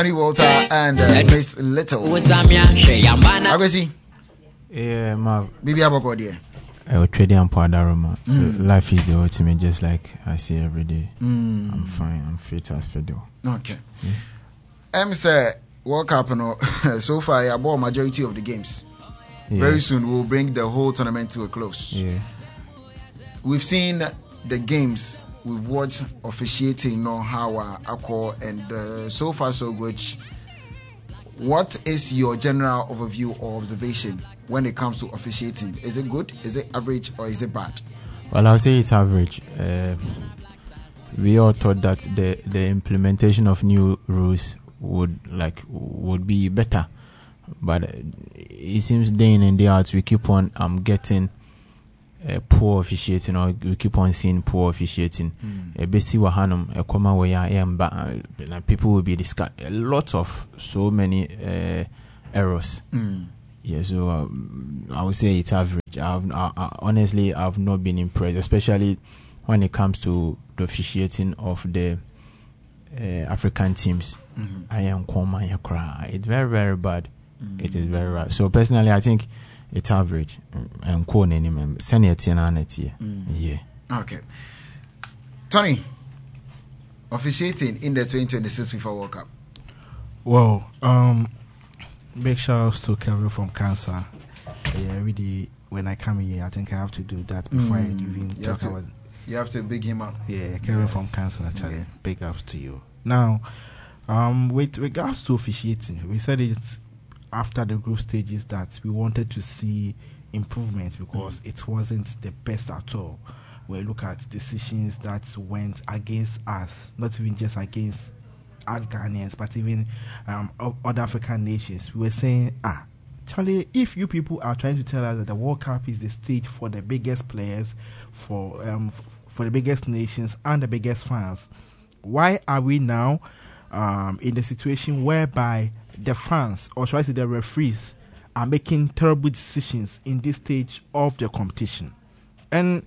Tony Walter and Miss Little. Agwesi. Yeah, ma. Bibi aboko dear. Trading and Padaroma. Life is the ultimate, just like I say every day. I'm fine. I'm fit as fiddle. Okay. Say World Cup, so far I bought majority of the games. Yeah. Very soon we'll bring the whole tournament to a close. Yeah. We've seen the games. We've watched officiating, how I call, and so far so good. What is your general overview or observation when it comes to officiating? Is it good? Is it average? Or is it bad? Well, I'll say it's average. We all thought that the implementation of new rules would be better, but it seems day in and day out we keep on getting poor officiating, or we keep on seeing poor officiating. People will be discussing a lot of so many errors. Yeah, so I would say it's average. Honestly, I've not been impressed, especially when it comes to the officiating of the African teams. It's very, very bad. It is very bad. So personally, I think it's average. And yeah. Okay. Tony, officiating in the 2026 FIFA World Cup. Well, big shout outs to Kevin from Cancer. Yeah, really, when I come here, I think I have to do that before I even talk about it. You have to big him up. Yeah, Kevin from Cancer, actually. Big ups to you. Now, with regards to officiating, we said it's after the group stages that we wanted to see improvement because it wasn't the best at all. When we look at decisions that went against us, not even just against us Ghanaians, but even other African nations, we were saying, Charlie, if you people are trying to tell us that the World Cup is the stage for the biggest players, for the biggest nations and the biggest fans, why are we now in the situation whereby the fans, or should I say the referees, are making terrible decisions in this stage of the competition? And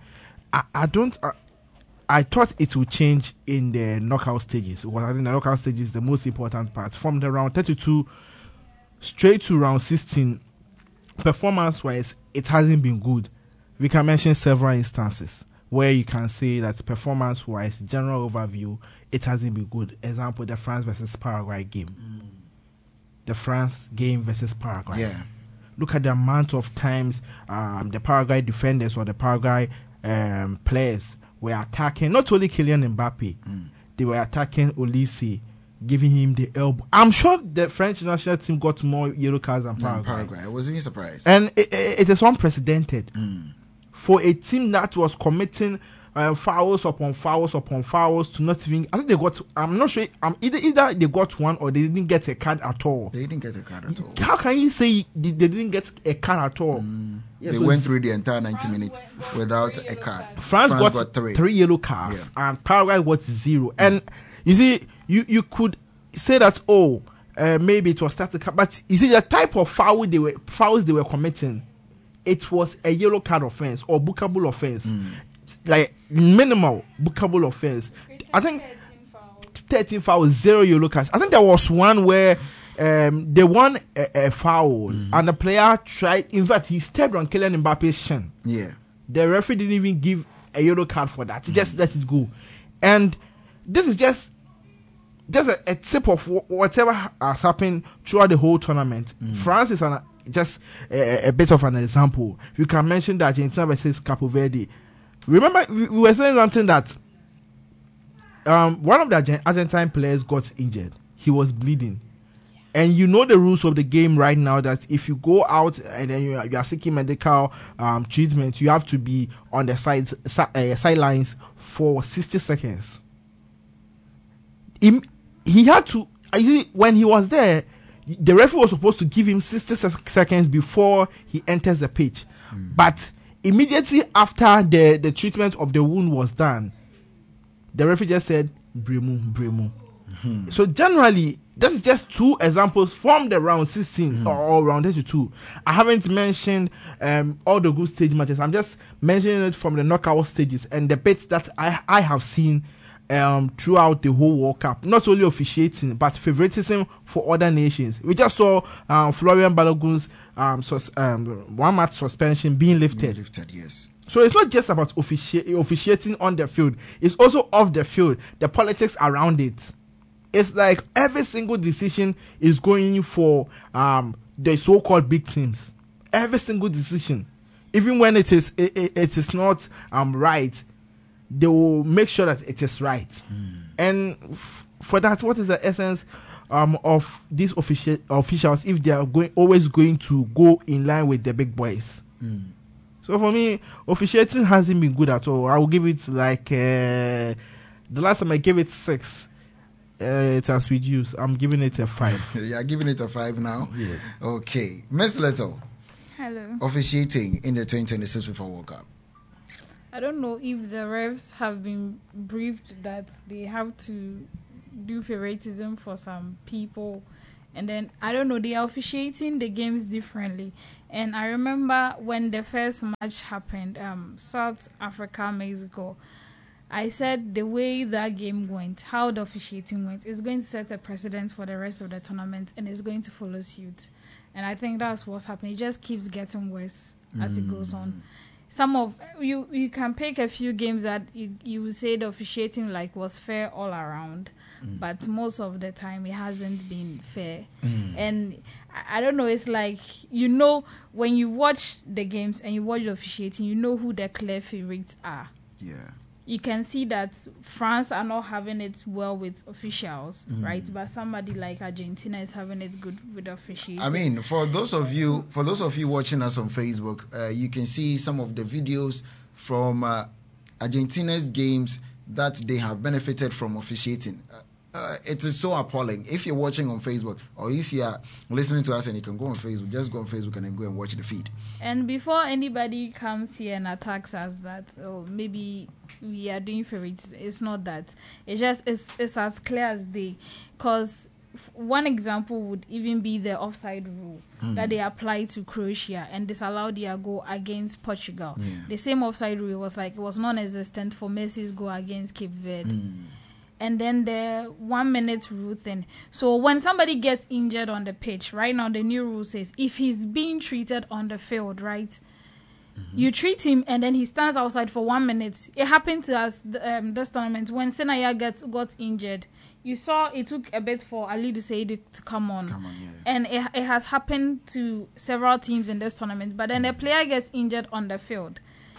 I thought it would change in the knockout stages, because I think the knockout stage is the most important part. From the round 32 straight to round 16, performance-wise, it hasn't been good. We can mention several instances where you can say that performance-wise, general overview, it hasn't been good. Example, the France versus Paraguay game. The France game versus Paraguay. Yeah. Look at the amount of times the Paraguay defenders or the Paraguay players were attacking, not only Kylian Mbappe, they were attacking Olise, giving him the elbow. I'm sure the French national team got more yellow cards than Paraguay. I was even surprised. And it is unprecedented. For a team that was committing fouls upon fouls upon fouls to not even, I think they got, I'm not sure, either they got one or they didn't get a card at all. They didn't get a card at all. How can you say they didn't get a card at all? They went through the entire 90 minutes without a card. France got three yellow cards, and Paraguay got 0. And you see, you could say that, maybe it was tactical, but you see the type of fouls they were committing, it was a yellow card offense or bookable offense. Like minimal bookable offense. I think 13 fouls, 0 yellow cards. I think there was one where they won a foul and the player tried, in fact he stepped on Kylian Mbappe's shin. Yeah. The referee didn't even give a yellow card for that. He just let it go. And this is just a tip of whatever has happened throughout the whole tournament. France is just a bit of an example. You can mention that Argentina versus Cape Verde. Remember, we were saying something that one of the Argentine players got injured. He was bleeding. And you know the rules of the game right now that if you go out and then you are seeking medical treatment, you have to be on the sidelines for 60 seconds. He had to, when he was there, the referee was supposed to give him 60 seconds before he enters the pitch. But immediately after the treatment of the wound was done, the referee just said, Bremu. So generally, this is just 2 examples from the round 16 or round 32. I haven't mentioned all the group stage matches. I'm just mentioning it from the knockout stages and the bits that I have seen throughout the whole World Cup. Not only officiating, but favoritism for other nations. We just saw Florian Balogun's 1 match suspension being lifted. Yes. So it's not just about officiating on the field. It's also off the field, the politics around it. It's like every single decision is going for the so-called big teams. Every single decision, even when it is not right, they will make sure that it is right. And for that, what is the essence of these officials if they are always going to go in line with the big boys? So for me, officiating hasn't been good at all. I will give it like the last time I gave it 6. It has reduced. I'm giving it a 5. You're giving it a 5 now? Yeah. Okay. Miss Little. Hello. Officiating in the 2026 FIFA World Cup. I don't know if the refs have been briefed that they have to do favoritism for some people. And then, I don't know, they are officiating the games differently. And I remember when the first match happened, South Africa, Mexico, I said the way that game went, how the officiating went, is going to set a precedent for the rest of the tournament and it's going to follow suit. And I think that's what's happening. It just keeps getting worse as it goes on. Some of you can pick a few games that you would say the officiating was fair all around, but most of the time it hasn't been fair. And I don't know, it's like, when you watch the games and you watch the officiating, you know who the clear favorites are. Yeah. You can see that France are not having it well with officials, right? But somebody like Argentina is having it good with officials. I mean, for those of you watching us on Facebook, you can see some of the videos from Argentina's games that they have benefited from officiating. It is so appalling. If you're watching on Facebook or if you are listening to us and you can go on Facebook, just go on Facebook and then go and watch the feed. And before anybody comes here and attacks us that, maybe we are doing favorites, it's not that. It's as clear as day. Because one example would even be the offside rule that they applied to Croatia and disallowed their goal against Portugal. Yeah. The same offside rule was non-existent for Messi's goal against Cape Verde. And then the 1 minute rule thing. So when somebody gets injured on the pitch, right now the new rule says if he's being treated on the field, right, you treat him and then he stands outside for 1 minute. It happened to us this tournament when Senaya got injured. You saw it took a bit for Ali Dusaid to come on. Yeah. And it has happened to several teams in this tournament. But then the player gets injured on the field.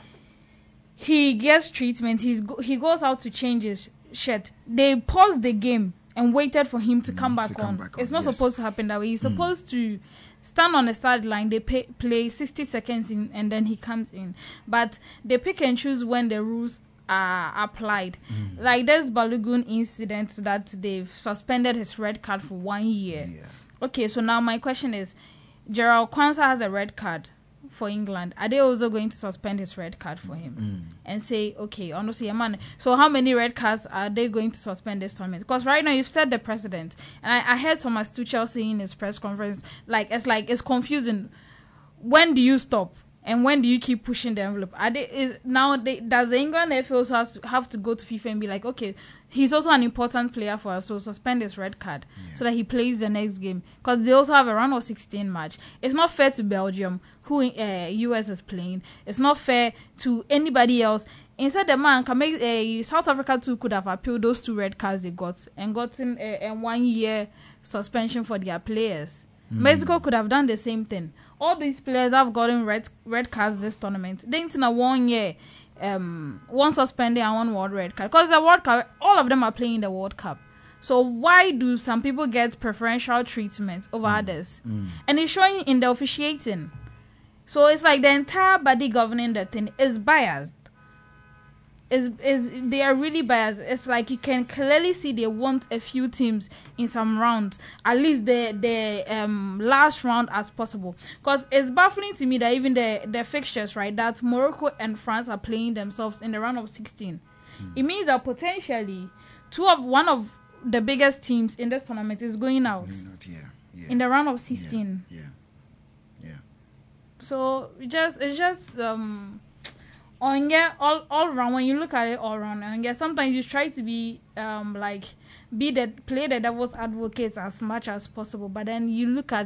He gets treatment. He goes out to change his shirt. They paused the game and waited for him to come back on. It's not supposed to happen that way. He's supposed to stand on the start line. They play 60 seconds in, and then he comes in. But they pick and choose when the rules are applied. Like there's Balogun incident that they've suspended his red card for 1 year. Yeah. Okay, so now my question is, Gerald Kwanzaa has a red card for England. Are they also going to suspend his red card for him and say, okay, honestly, man, so how many red cards are they going to suspend this tournament? Because right now you've set the precedent, and I heard Thomas Tuchel saying in his press conference, it's confusing. When do you stop and when do you keep pushing the envelope? Does the England FA also have to go to FIFA and be like, okay, he's also an important player for us, so suspend his red card so that he plays the next game, because they also have a round of 16 match. It's not fair to Belgium, who US is playing. It's not fair to anybody else. Instead, the man can make South Africa too could have appealed those 2 red cards they got and gotten a 1 year suspension for their players. Mexico could have done the same thing. All these players have gotten red cards this tournament. They in a 1 year, one suspended and 1 world red card. Because the World Cup, all of them are playing the World Cup. So why do some people get preferential treatment over others? And it's showing in the officiating. So it's like the entire body governing the thing is biased. They are really biased. It's like you can clearly see they want a few teams in some rounds, at least the last round as possible. Because it's baffling to me that even the fixtures, right, that Morocco and France are playing themselves in the round of 16. It means that potentially one of the biggest teams in this tournament is going out in the round of 16. Yeah. So it's just on all round, when you look at it all round, and sometimes you try to be play the devil's advocate as much as possible, but then you look at